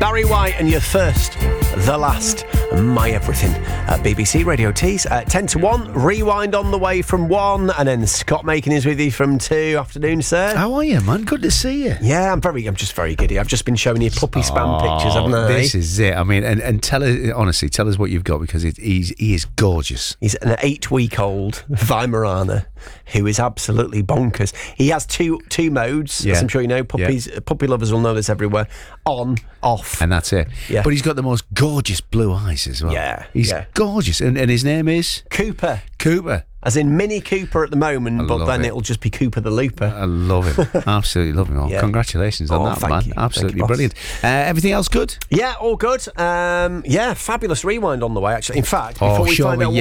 Barry White and your first, the last, my everything at BBC Radio Tees. 10 to 1, rewind on the way from 1, and then Scott Makin is with you from 2. Afternoon, sir. How are you, man? Good to see you. Yeah, I'm just very giddy. I've just been showing you puppy spam pictures, haven't I? This is it. I mean, and tell us, honestly, tell us what you've got, because he is gorgeous. He's an 8-week-old Weimaraner who is absolutely bonkers. He has two modes, as I'm sure you know. Puppy lovers will know this everywhere. On, off. And that's it. Yeah. But he's got the most gorgeous blue eyes as well. Yeah. He's gorgeous. And his name is? Cooper. Cooper. As in Mini Cooper at the moment, but then it'll just be Cooper the Looper. I love him. Absolutely love him. Oh, yeah. Congratulations on that, man. You. Absolutely brilliant. Everything else good? Yeah, all good. Fabulous rewind on the way, actually. In fact, before we find out